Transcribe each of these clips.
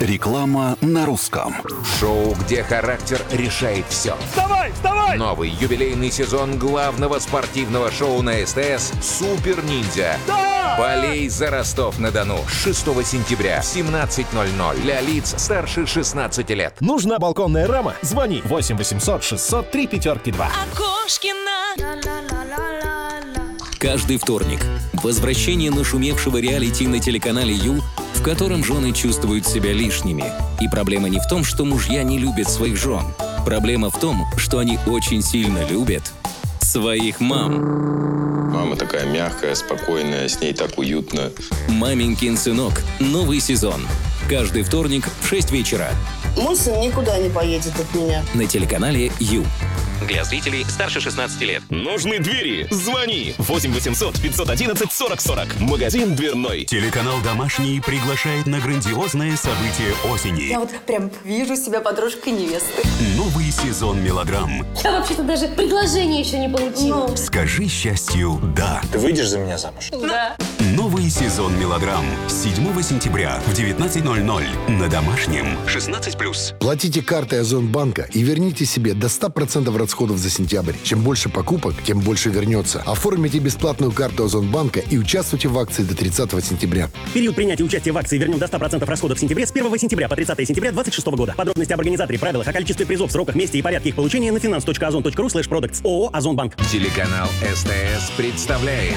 Реклама на русском. Шоу, где характер решает все. Вставай, вставай! Новый юбилейный сезон главного спортивного шоу на СТС «Супер Ниндзя». Да! Болей за Ростов-на-Дону. 6 сентября в 17:00 для лиц старше 16 лет. Нужна балконная рама? Звони 8 800 600 352. Окошкина. Каждый вторник возвращение нашумевшего реалити на телеканале Ю, в котором жены чувствуют себя лишними. И проблема не в том, что мужья не любят своих жен. Проблема в том, что они очень сильно любят своих мам. Мама такая мягкая, спокойная, с ней так уютно. «Маменькин сынок». Новый сезон. Каждый вторник в 6 вечера. Мой сын никуда не поедет от меня. На телеканале Ю. Для зрителей старше 16 лет. Нужны двери? Звони 8 800 511 40 40. Магазин дверной. Телеканал «Домашний» приглашает на грандиозное событие осени. Я вот прям вижу себя подружкой невесты. Новый сезон мелодрам. Я вообще-то даже предложение еще не получила. «Скажи счастью «да». Ты выйдешь за меня замуж? Да. Новый сезон мелодрам. 7 сентября в 19:00 на Домашнем. 16+. Платите картой Озонбанка и верните себе до 100% расходов за сентябрь. Чем больше покупок, тем больше вернется. Оформите бесплатную карту Озонбанка и участвуйте в акции до 30 сентября. Период принятия участия в акции вернем до 100% расходов в сентябре с 1 сентября по 30 сентября 2026 года. Подробности об организаторе, правилах, о количестве призов, сроках, месте и порядке их получения на finance.ozon.ru/products. ООО «Озонбанк». Телеканал СТС представляет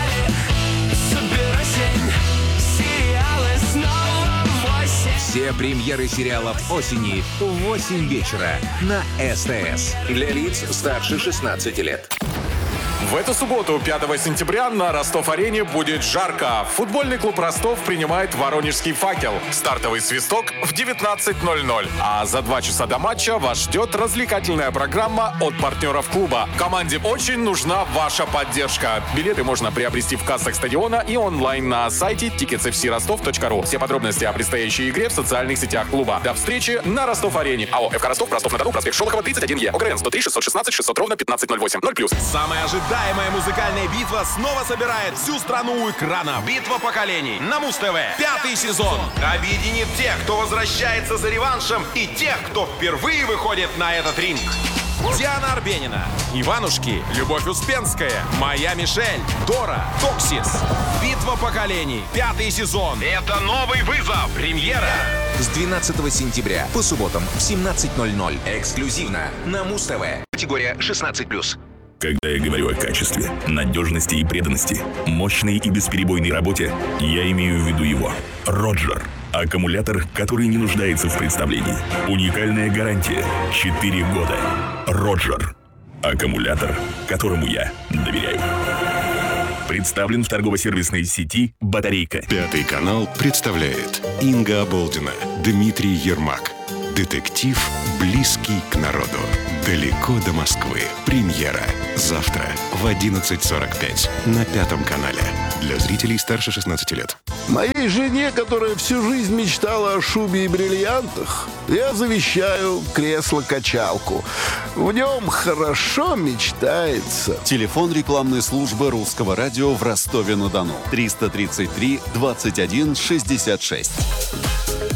все премьеры сериалов осени в 8 вечера на СТС. Для лиц старше 16 лет. В эту субботу, 5 сентября, на Ростов-арене будет жарко. Футбольный клуб «Ростов» принимает «Воронежский факел». Стартовый свисток в 19:00. А за 2 часа до матча вас ждет развлекательная программа от партнеров клуба. Команде очень нужна ваша поддержка. Билеты можно приобрести в кассах стадиона и онлайн на сайте ticketsfcrostov.ru. Все подробности о предстоящей игре в социальных сетях клуба. До встречи на Ростов-арене. АО «ФК Ростов», Ростов-на-Дону, проспект Шолохова, 31Е. ОГРН 103 616 600 ровно 1508. 0+. Самая ожидаемая музыкальная битва снова собирает всю страну у экрана. Битва поколений на Муз-ТВ. 5-й сезон объединит тех, кто возвращается за реваншем, и тех, кто впервые выходит на этот ринг. Диана Арбенина, Иванушки, Любовь Успенская, Моя Мишель, Дора, Токсис. Битва поколений. 5-й сезон. Это новый вызов. Премьера. С 12 сентября по субботам в 17:00. Эксклюзивно на Муз-ТВ. Категория 16+. Когда я говорю о качестве, надежности и преданности, мощной и бесперебойной работе, я имею в виду его. Роджер. Аккумулятор, который не нуждается в представлении. Уникальная гарантия. 4 года. Роджер. Аккумулятор, которому я доверяю. Представлен в торгово-сервисной сети «Батарейка». 5-й канал представляет Инга Оболдина, Дмитрий Ермак. Детектив, близкий к народу. Далеко до Москвы. Премьера. Завтра в 11:45 на 5-м канале. Для зрителей старше 16 лет. Моей жене, которая всю жизнь мечтала о шубе и бриллиантах, я завещаю кресло-качалку. В нем хорошо мечтается. Телефон рекламной службы Русского радио в Ростове-на-Дону. 333 21 66.